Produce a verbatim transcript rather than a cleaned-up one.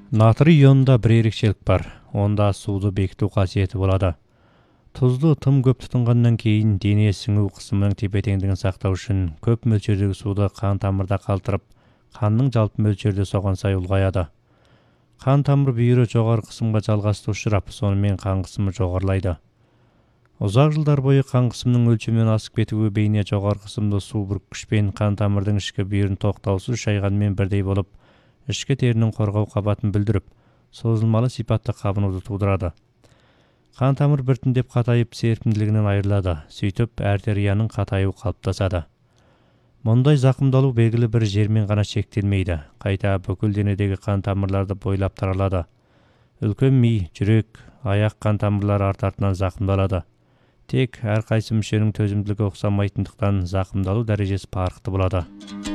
Натрий ионында бір ерекшелік бар. Онда суды бекіту қасиеті болады. Тұзды тым көп тұтынғаннан кейін дене сіңу қысымының тепе-теңдігін сақтау үшін көп мөлшердегі суды қан тамырда қалтырып, қанның жалпы мөлшерде соған сай ұлғаяды. Қан тамыр бүйірі жоғары қысымға жалғасты ұшырап, сонымен қан қысымы жоғарылайды. Ұзақ жылдар бойы қан қысымының өлшемнен асып кетуі бейне жоғары қысымды су бүріккішпен қан тамырдың ішкі бүйірін тоқтаусыз шайғанмен бірдей болып, ішкі терінің қорғау қабатын бүлдіріп, созылмалы сипатты қабынуды тудырады. Қан тамыр біртіндеп қатайып серпімділігінен айырылады, сөйтіп артерияның қатаюы қалыптасады. Мұндай зақымдалу белгілі бір жермен ғана шектелмейді, қайта бүкіл денедегі қан тамырларды бойлап таралады. Үлкен ми, жүрек, аяқ қан тамырлары арт-артынан зақымдалады. Тек әрқайсы мүшенің төзімділігі ұқсамайтындықтан зақымдалу дәрежесі farklı болады.